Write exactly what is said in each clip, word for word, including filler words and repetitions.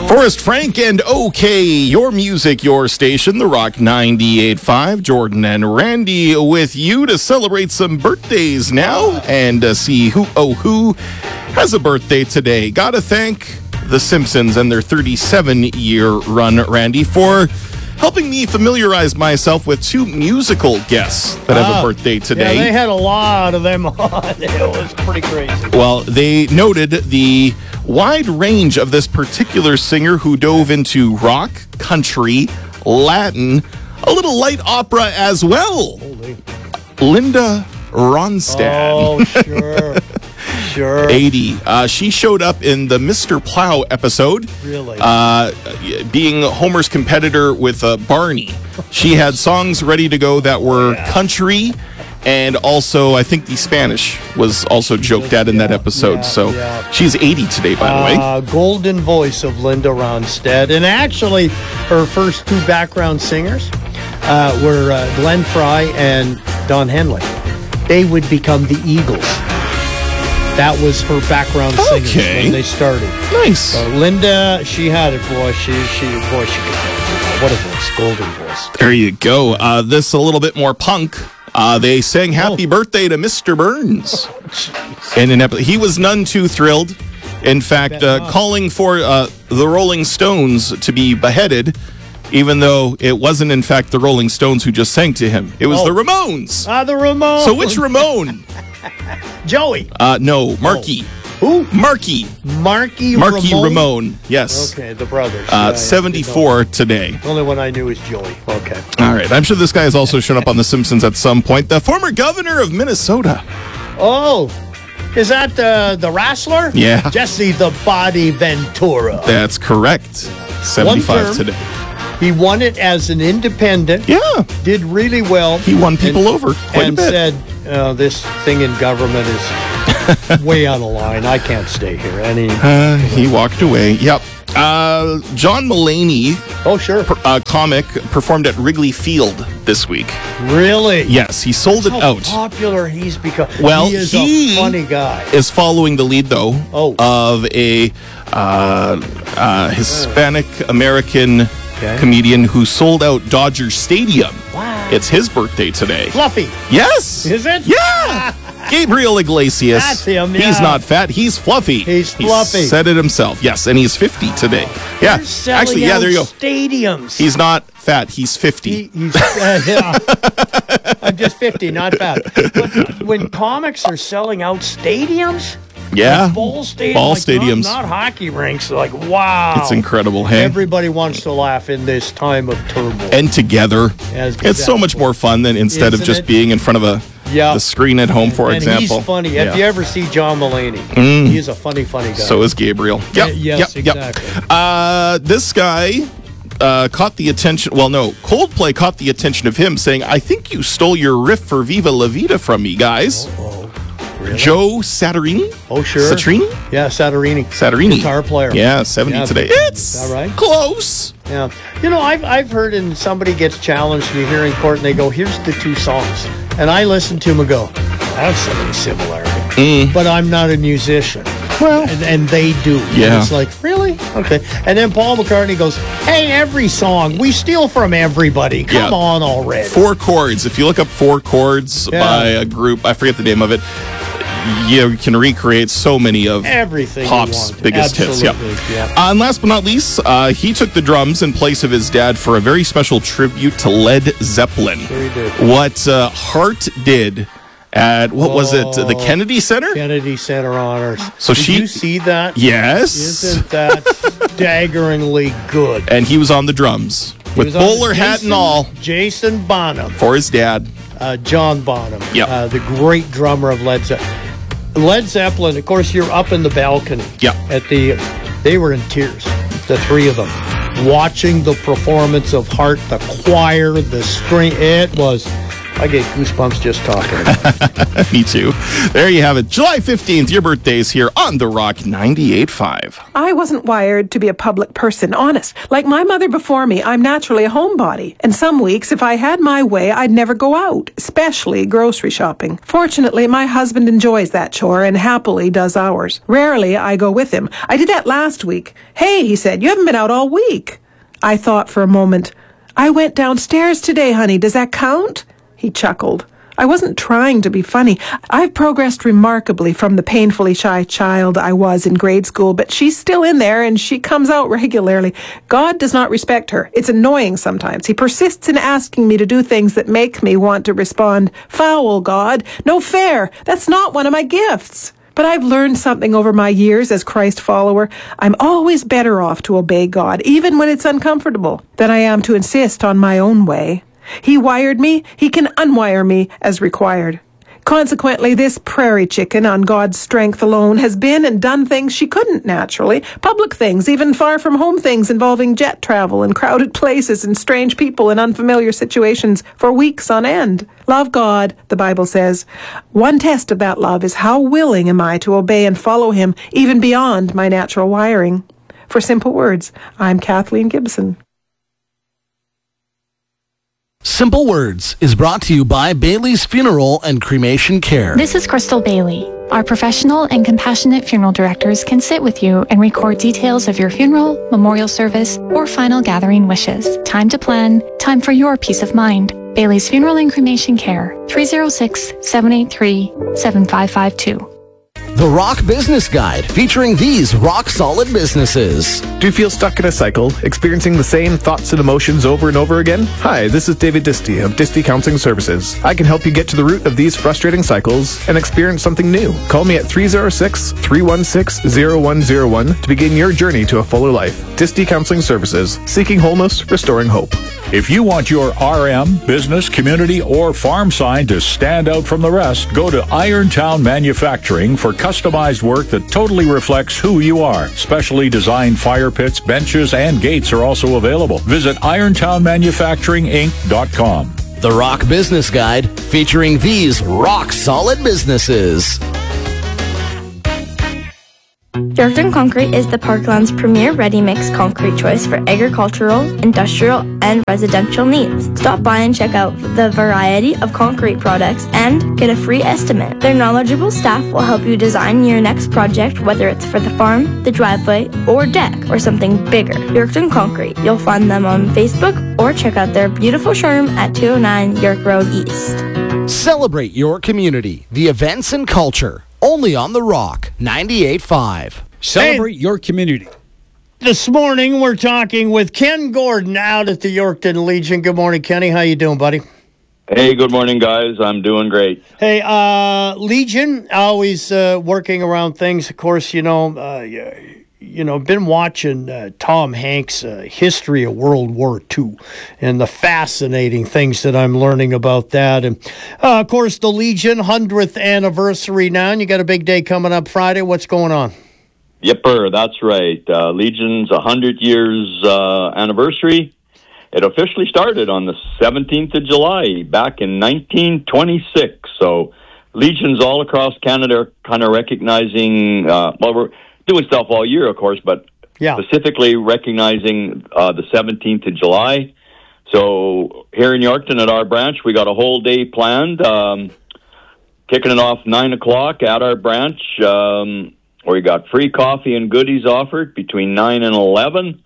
Forrest Frank and OK, your music, your station, The Rock ninety-eight point five. Jordan and Randy with you to celebrate some birthdays now and uh, see who, oh, who has a birthday today. Gotta thank The Simpsons and their thirty-seven-year run, Randy, for helping me familiarize myself with two musical guests that have Ah, a birthday today. Yeah, they had a lot of them on. It was pretty crazy. Well, they noted the wide range of this particular singer who dove into rock, country, Latin, a little light opera as well. Holy. Linda Ronstadt. Oh, sure. Sure. eighty. Uh, she showed up in the Mister Plow episode. Really? Uh, being Homer's competitor with uh, Barney. She had songs ready to go that were Yeah. country, and also I think the Spanish was also joked at in that Yeah, episode. yeah, so yeah. she's eighty today, by the way. Uh, golden voice of Linda Ronstadt. And actually, her first two background singers uh, were uh, Glenn Fry and Don Henley. They would become the Eagles. That was her background singers Okay. when they started. Nice. So Linda, she had it, boy. She, she, boy, she could dance. What a voice, golden voice. There you go. Uh, this a little bit more punk. Uh, they sang "Happy Oh. Birthday" to Mister Burns. In an episode, he was none too thrilled. In fact, uh, not. calling for uh, the Rolling Stones to be beheaded, even though it wasn't, in fact, the Rolling Stones who just sang to him. It was Oh. the Ramones. Ah, the Ramones. So which Ramone? Joey. Uh, no, Marky. Who? Marky. Marky Marky Ramone? Ramone. Yes. Okay, the brothers. Uh, Yeah, yeah, seventy-four today. The only one I knew is Joey. Okay. All right. I'm sure this guy has also shown up on The Simpsons at some point. The former governor of Minnesota. Oh, is that the the wrestler? Yeah. Jesse the Body Ventura. That's correct. seventy-five term. today. He won it as an independent. Yeah. Did really well. He won people and, over quite and a bit. said, uh, "This thing in government is way out of line. I can't stay here." And he, Uh, he walked away. Yep. Uh, John Mulaney, oh sure, uh, comic, performed at Wrigley Field this week. really? Yes, he sold it How out. popular he's become. Well, he is he- a funny guy. Is following the lead, though, Oh. of a uh, uh, Hispanic American Okay. comedian who sold out Dodger Stadium. Wow. It's his birthday today. Fluffy. Yes. Is it? Yeah. Gabriel Iglesias. That's him, He's yeah. not fat. He's fluffy. He's fluffy. He said it himself. Yes, and he's fifty today. Yeah. They're selling Actually, yeah, out there you go. Stadiums. He's not fat. He's fifty. He, he's, uh, yeah. I'm just fifty, not fat. But when comics are selling out stadiums, yeah. like ball stadiums, Ball like stadiums. Not, not hockey rinks, like wow, It's incredible, hey? Everybody wants to laugh in this time of turmoil. And together. As- It's so much more fun than instead of Isn't just it? being in front of a Yeah. the screen at home, for and example. he's funny. Yeah. If you ever see John Mulaney, he's a funny, funny guy. So is Gabriel. Yep. yes, yep, yep. exactly. Uh, this guy uh, caught the attention. Well, no, Coldplay caught the attention of him, saying, "I think you stole your riff for Viva La Vida from me, guys." Oh, really? Joe Satarini. Oh, sure. Satarini. Yeah, Satarini. Satarini. Guitar player. Yeah, seventy Yeah. today. It's Is that right? close. Yeah. You know, I've, I've heard and somebody gets challenged and you hear in court and they go, here's the two songs. And I listen to them and go, that's some similarity. Mm. But I'm not a musician. Well, And, and they do. Yeah. And it's like, really? Okay. And then Paul McCartney goes, hey, every song, we steal from everybody. Come Yeah. on already. four chords. If you look up four chords Yeah. by a group, I forget the name of it, you can recreate so many of Everything you Pop's want. biggest Absolutely. hits. Yeah. Uh, and last but not least, uh, he took the drums in place of his dad for a very special tribute to Led Zeppelin. Sure he did. What uh, Hart did at, what was it, the Oh. Kennedy Center? Kennedy Center Honors. So Did she- you see that? Yes. Isn't that staggeringly good? And he was on the drums He with was on bowler hat Jason- and all Jason Bonham. for his dad. uh, John Bonham, Yep. uh, the great drummer of Led Zeppelin. Led Zeppelin, of course, you're up in the balcony. Yep. At the, they were in tears, the three of them, watching the performance of Hart, the choir, the screen. It was I get goosebumps just talking about it. Me too. There you have it. July fifteenth, your birthday's here on The Rock ninety-eight point five. I wasn't wired to be a public person, honest. Like my mother before me, I'm naturally a homebody. And some weeks, if I had my way, I'd never go out, especially grocery shopping. Fortunately, my husband enjoys that chore and happily does ours. Rarely I go with him. I did that last week. Hey, he said, you haven't been out all week. I thought for a moment. I went downstairs today, honey. Does that count? He chuckled. I wasn't trying to be funny. I've progressed remarkably from the painfully shy child I was in grade school, but she's still in there and she comes out regularly. God does not respect her. It's annoying sometimes. He persists in asking me to do things that make me want to respond, "Foul, God. No fair. That's not one of my gifts." But I've learned something over my years as Christ follower. I'm always better off to obey God, even when it's uncomfortable, than I am to insist on my own way. He wired me, he can unwire me as required. Consequently, this prairie chicken on God's strength alone has been and done things she couldn't naturally, public things, even far from home things involving jet travel and crowded places and strange people in unfamiliar situations for weeks on end. Love God, the Bible says. One test of that love is how willing am I to obey and follow him even beyond my natural wiring. For Simple Words, I'm Kathleen Gibson. Simple Words is brought to you by Bailey's Funeral and Cremation Care. This is Crystal Bailey. Our professional and compassionate funeral directors can sit with you and record details of your funeral, memorial service, or final gathering wishes. Time to plan, time for your peace of mind. Bailey's Funeral and Cremation Care, three oh six, seven eight three, seven five five two. The Rock Business Guide, featuring these rock-solid businesses. Do you feel stuck in a cycle, experiencing the same thoughts and emotions over and over again? Hi, this is David Disty of Disty Counseling Services. I can help you get to the root of these frustrating cycles and experience something new. Call me at three oh six, three one six, oh one oh one to begin your journey to a fuller life. Disty Counseling Services, seeking wholeness, restoring hope. If you want your R M, business, community, or farm sign to stand out from the rest, go to Irontown Manufacturing for customized work that totally reflects who you are. Specially designed fire pits, benches, and gates are also available. Visit irontown manufacturing inc dot com. The Rock Business Guide, featuring these rock-solid businesses. Yorkton Concrete is the Parkland's premier ready-mix concrete choice for agricultural, industrial, and residential needs. Stop by and check out the variety of concrete products and get a free estimate. Their knowledgeable staff will help you design your next project, whether it's for the farm, the driveway, or deck, or something bigger. Yorkton Concrete. You'll find them on Facebook or check out their beautiful showroom at two oh nine York Road East. Celebrate your community, the events and culture. Only on The Rock ninety-eight point five. Celebrate hey, your community. This morning, we're talking with Ken Gordon out at the Yorkton Legion. Good morning, Kenny. How you doing, buddy? Hey, good morning, guys. I'm doing great. Hey, uh, Legion, always uh, working around things. Of course, you know, uh, you know, been watching uh, Tom Hanks' uh, history of World War Two and the fascinating things that I'm learning about that. And, uh, of course, the Legion hundredth anniversary now, and you got a big day coming up Friday. What's going on? Yipper, that's right. Uh, Legion's one hundred years uh, anniversary. It officially started on the seventeenth of July back in nineteen twenty-six. So Legions all across Canada are kind of recognizing, uh, well, we're doing stuff all year, of course, but yeah. specifically recognizing uh, the seventeenth of July. So here in Yorkton at our branch, we got a whole day planned, um, kicking it off nine o'clock at our branch. Um, We got free coffee and goodies offered between nine and eleven.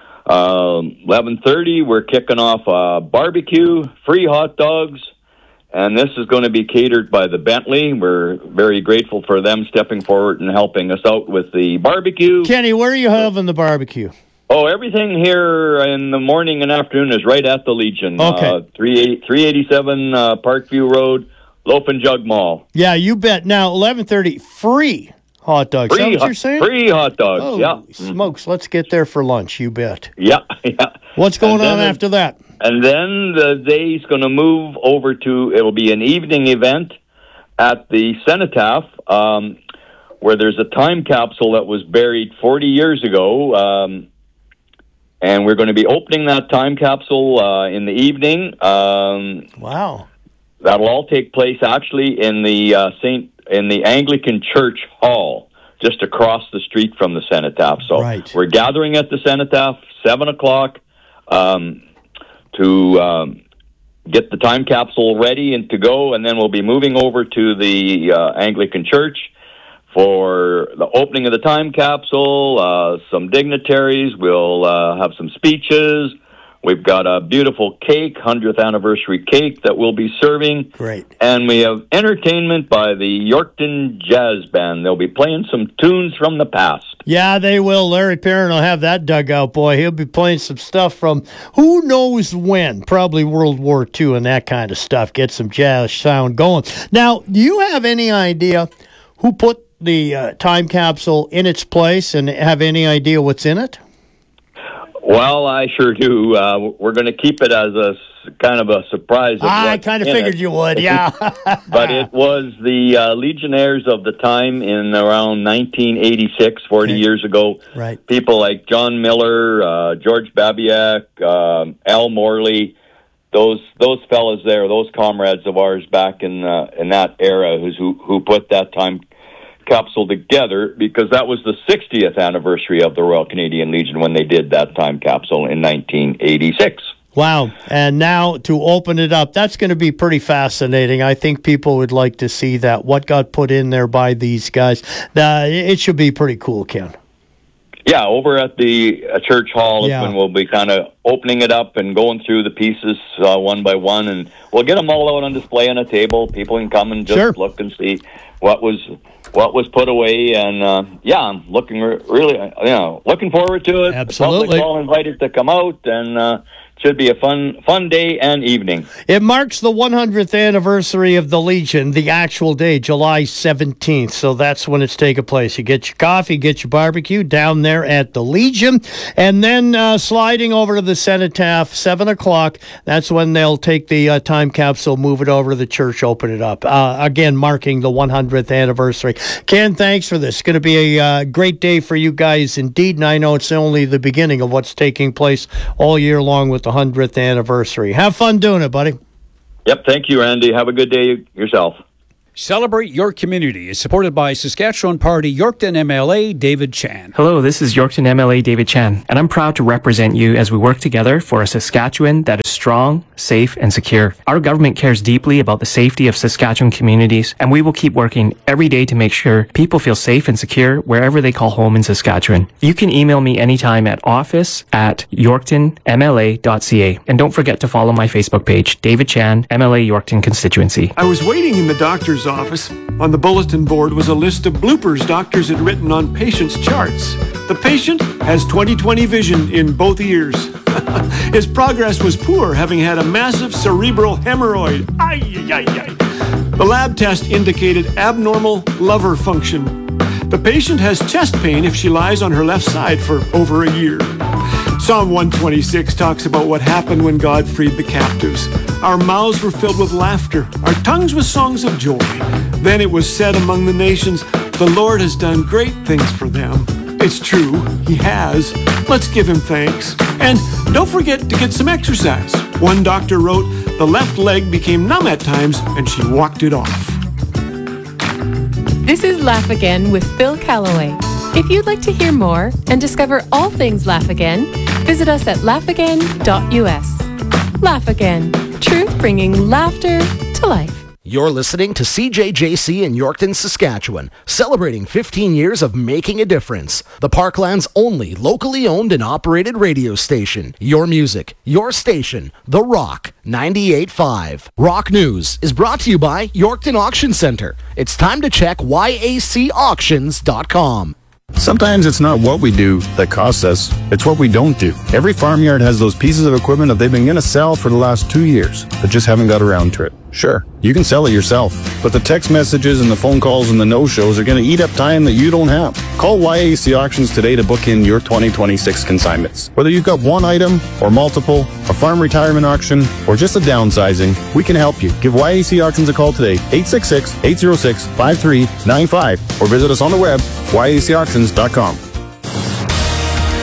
Um, eleven thirty, we're kicking off a barbecue, free hot dogs, and this is going to be catered by the Bentley. We're very grateful for them stepping forward and helping us out with the barbecue. Kenny, where are you having the barbecue? Oh, everything here in the morning and afternoon is right at the Legion. Okay. Uh, three eighty-seven uh, Parkview Road, Loaf and Jug Mall. Yeah, you bet. Now, eleven thirty, free hot dogs. Free, Is that what hot, you're saying? Free hot dogs, oh, yeah. Smokes, let's get there for lunch, you bet. Yeah, yeah. What's going on after that? And then the day's going to move over to, it'll be an evening event at the Cenotaph, um, where there's a time capsule that was buried forty years ago. Um, and we're going to be opening that time capsule uh, in the evening. Um, wow. that'll all take place actually in the uh, Saint in the Anglican Church Hall, just across the street from the Cenotaph. So right. we're gathering at the Cenotaph, seven o'clock, um, to um, get the time capsule ready and to go, and then we'll be moving over to the uh, Anglican Church for the opening of the time capsule, uh, some dignitaries. We'll uh, have some speeches. We've got a beautiful cake, hundredth anniversary cake that we'll be serving. Great. And we have entertainment by the Yorkton Jazz Band. They'll be playing some tunes from the past. Yeah, they will. Larry Perrin will have that dug out, boy. He'll be playing some stuff from who knows when, probably World War Two and that kind of stuff. Get some jazz sound going. Now, do you have any idea who put the uh, time capsule in its place and have any idea what's in it? Well, I sure do. Uh, we're going to keep it as a kind of a surprise. Of I kind of figured it. you would, yeah. But it was the uh, Legionnaires of the time in around nineteen eighty-six, forty okay. years ago. Right. People like John Miller, uh, George Babiak, uh, Al Morley, those those fellas there, those comrades of ours back in uh, in that era, who who put that time capsule together, because that was the sixtieth anniversary of the Royal Canadian Legion when they did that time capsule in nineteen eighty-six. Wow. And now to open it up, that's going to be pretty fascinating. I think people would like to see that, what got put in there by these guys. Uh, it should be pretty cool, Ken. Yeah, over at the uh, church hall yeah. is when we'll be kind of opening it up and going through the pieces uh, one by one, and we'll get them all out on display on a table. People can come and just sure. look and see what was what was put away, and uh, yeah, I'm looking re- really, uh, you know, looking forward to it. Absolutely. The public's all invited to come out, and uh, should be a fun fun day and evening. It marks the one hundredth anniversary of the Legion, the actual day, July seventeenth. So that's when it's taking place. You get your coffee, get your barbecue down there at the Legion, and then uh, sliding over to the Cenotaph, seven o'clock. That's when they'll take the uh, time capsule, move it over to the church, open it up. Uh, again, marking the one hundredth anniversary. Ken, thanks for this. It's going to be a uh, great day for you guys indeed, and I know it's only the beginning of what's taking place all year long with the one hundredth anniversary. Have fun doing it, buddy. Yep, thank you, Randy. Have a good day yourself. Celebrate Your Community is supported by Saskatchewan Party Yorkton M L A David Chan. Hello, this is Yorkton M L A David Chan, and I'm proud to represent you as we work together for a Saskatchewan that is strong, safe, and secure. Our government cares deeply about the safety of Saskatchewan communities, and we will keep working every day to make sure people feel safe and secure wherever they call home in Saskatchewan. You can email me anytime at office at yorkton m l a dot c a. And don't forget to follow my Facebook page, David Chan, M L A Yorkton Constituency. I was waiting in the doctor's office. On the bulletin board was a list of bloopers doctors had written on patients' charts. The patient has twenty twenty vision in both ears. His progress was poor, having had a massive cerebral hemorrhoid. Ay, ay, ay. The lab test indicated abnormal liver function. The patient has chest pain if she lies on her left side for over a year. Psalm one twenty-six talks about what happened when God freed the captives. Our mouths were filled with laughter, our tongues with songs of joy. Then it was said among the nations, the Lord has done great things for them. It's true, He has. Let's give Him thanks. And don't forget to get some exercise. One doctor wrote, the left leg became numb at times and she walked it off. This is Laugh Again with Phil Callaway. If you'd like to hear more and discover all things Laugh Again, visit us at laugh again dot u s. Laugh Again. Truth bringing laughter to life. You're listening to C J J C in Yorkton, Saskatchewan, celebrating fifteen years of making a difference. The Parkland's only locally owned and operated radio station. Your music, your station, The Rock ninety-eight point five. Rock News is brought to you by Yorkton Auction Center. It's time to check y a c auctions dot com. Sometimes it's not what we do that costs us, it's what we don't do. Every farmyard has those pieces of equipment that they've been going to sell for the last two years, but just haven't got around to it. Sure, you can sell it yourself, but the text messages and the phone calls and the no-shows are going to eat up time that you don't have. Call Y A C Auctions today to book in your twenty twenty-six consignments. Whether you've got one item or multiple, a farm retirement auction, or just a downsizing, we can help you. Give Y A C Auctions a call today, eight six six, eight zero six, five three nine five, or visit us on the web, y a c auctions dot com.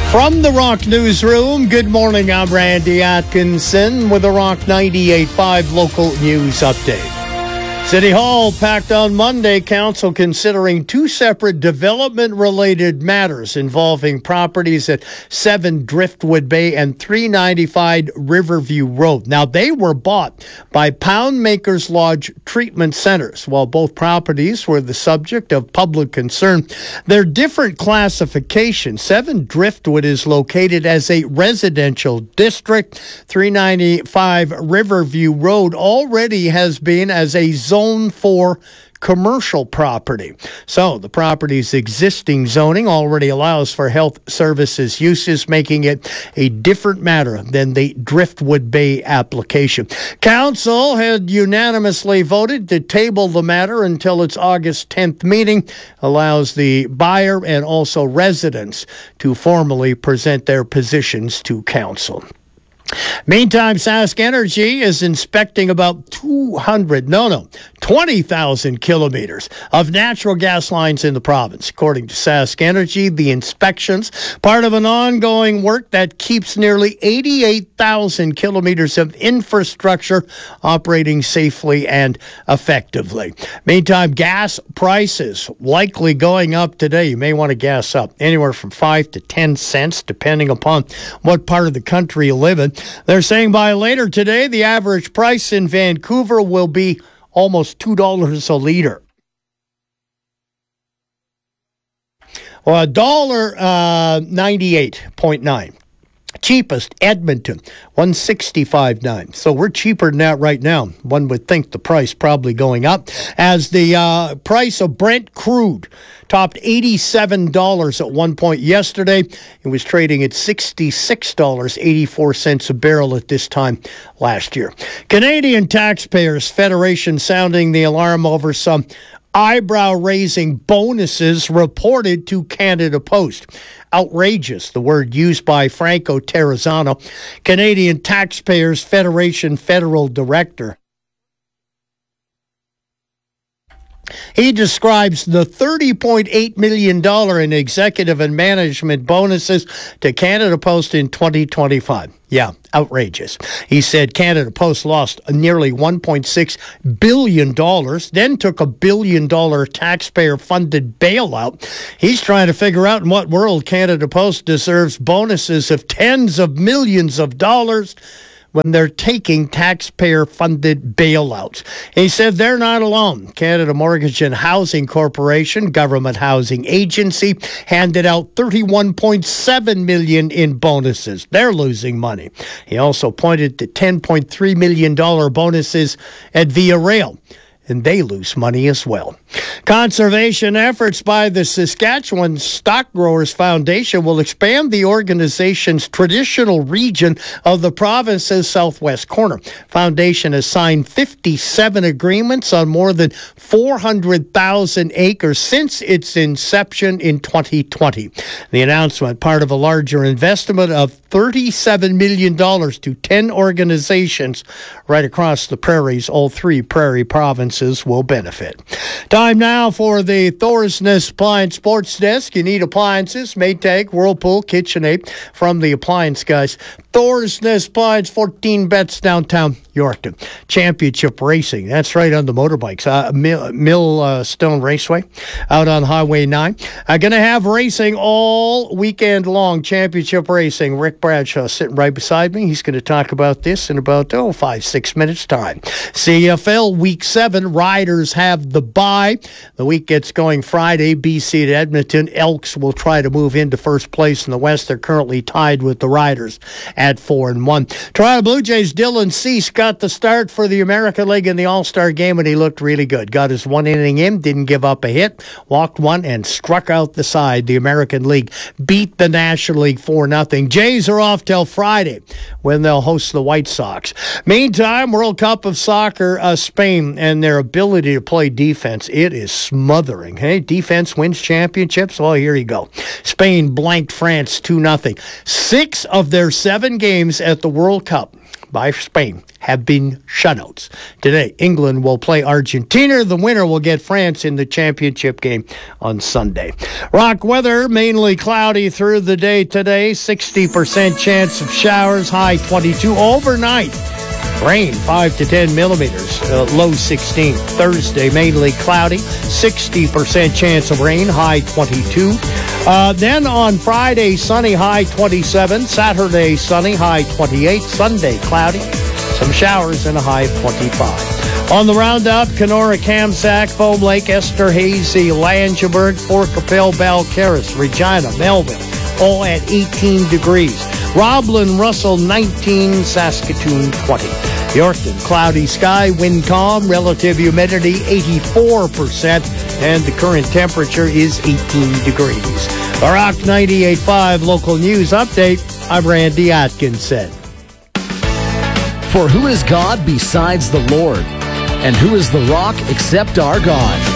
From the Rock Newsroom, good morning. I'm Randy Atkinson with the Rock ninety-eight point five local news update. City Hall packed on Monday, council considering two separate development-related matters involving properties at seven Driftwood Bay and three ninety-five Riverview Road. Now, they were bought by Poundmakers Lodge Treatment Centers. While both properties were the subject of public concern, they're different classifications. seven Driftwood is located as a residential district. three ninety-five Riverview Road already has been as a zone Zone four commercial property. So the property's existing zoning already allows for health services uses, making it a different matter than the Driftwood Bay application. Council had unanimously voted to table the matter until its August tenth meeting, allows the buyer and also residents to formally present their positions to council. Meantime, Sask Energy is inspecting about two hundred, no, no, twenty thousand kilometers of natural gas lines in the province. According to Sask Energy, the inspections, part of an ongoing work that keeps nearly eighty-eight thousand kilometers of infrastructure operating safely and effectively. Meantime, gas prices likely going up today. You may want to gas up anywhere from five to ten cents, depending upon what part of the country you live in. They're saying by later today, the average price in Vancouver will be almost two dollars a liter. Well, one dollar ninety-eight point nine. Cheapest, Edmonton, one sixty-five point nine. So we're cheaper than that right now. One would think the price probably going up as the uh, price of Brent crude topped eighty-seven dollars at one point yesterday. It was trading at sixty-six dollars and eighty-four cents a barrel at this time last year. Canadian Taxpayers Federation sounding the alarm over some eyebrow-raising bonuses reported to Canada Post. Outrageous, the word used by Franco Terrazzano, Canadian Taxpayers Federation Federal Director. He describes the thirty point eight million dollars in executive and management bonuses to Canada Post in twenty twenty-five. Yeah, outrageous. He said Canada Post lost nearly one point six billion dollars, then took a billion dollar taxpayer-funded bailout. He's trying to figure out in what world Canada Post deserves bonuses of tens of millions of dollars when they're taking taxpayer-funded bailouts. He said they're not alone. Canada Mortgage and Housing Corporation, government housing agency, handed out thirty-one point seven million dollars in bonuses. They're losing money. He also pointed to ten point three million dollars bonuses at Via Rail, and they lose money as well. Conservation efforts by the Saskatchewan Stock Growers Foundation will expand the organization's traditional region of the province's southwest corner. Foundation has signed fifty-seven agreements on more than four hundred thousand acres since its inception in twenty twenty. The announcement, part of a larger investment of thirty-seven million dollars to ten organizations right across the prairies. All three prairie provinces will benefit. Time now for the Thorsness Appliance Sports Desk. You need appliances, Maytag, Whirlpool, KitchenAid from the appliance guys. Thorsness Appliance, fourteen bets downtown Yorkton. Championship Racing, that's right, on the motorbikes. Uh, Mill, Mill uh, Stone Raceway out on Highway nine. I'm going to have racing all weekend long. Championship Racing. Rick Bradshaw sitting right beside me. He's going to talk about this in about, oh, five, six minutes time. C F L Week seven, Riders have the bye. The week gets going Friday. B C at Edmonton. Elks will try to move into first place in the West. They're currently tied with the Riders at four and one. Toronto Blue Jays' Dylan Cease got the start for the American League in the All-Star game, and he looked really good. Got his one inning in, didn't give up a hit, walked one, and struck out the side. The American League beat the National League four nothing. Jays are off till Friday when they'll host the White Sox. Meantime, World Cup of Soccer, uh, Spain, and their ability to play defense, it is smothering. Hey, defense wins championships? Well, here you go. Spain blanked France two nothing. Six of their seven games at the World Cup by Spain have been shutouts. Today, England will play Argentina. The winner will get France in the championship game on Sunday. Rock weather, mainly cloudy through the day today. sixty percent chance of showers, high twenty-two. Overnight, rain five to ten millimeters, uh, low sixteen. Thursday, mainly cloudy, sixty percent chance of rain, high twenty-two. Uh, then on Friday, sunny, high twenty-seven. Saturday, sunny, high twenty-eight. Sunday, cloudy, some showers and a high of twenty-five. On the roundup, Kenora, Kamsack, Foam Lake, Esterhazy, Langeberg, Fort Capel, Balcarres, Regina, Melville, all at eighteen degrees. Roblin, Russell, nineteen, Saskatoon, twenty. Yorkton, cloudy sky, wind calm, relative humidity eighty-four percent, and the current temperature is eighteen degrees. The Rock ninety-eight point five local news update, I'm Randy Atkinson. For who is God besides the Lord? And who is the rock except our God?